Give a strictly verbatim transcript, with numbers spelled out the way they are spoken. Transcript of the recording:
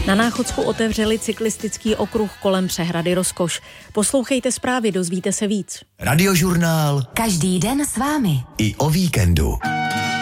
Na Náchodsku otevřeli cyklistický okruh kolem přehrady Rozkoš. Poslouchejte zprávy, dozvíte se víc. Radiožurnál. Každý den s vámi. I o víkendu.